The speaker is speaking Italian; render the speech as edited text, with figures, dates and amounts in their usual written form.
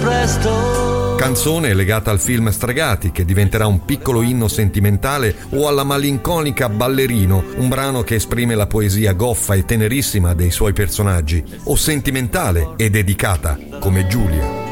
presto. Canzone legata al film Stregati, che diventerà un piccolo inno sentimentale, o alla malinconica Ballerino, un brano che esprime la poesia goffa e tenerissima dei suoi personaggi, o sentimentale e dedicata come Giulia.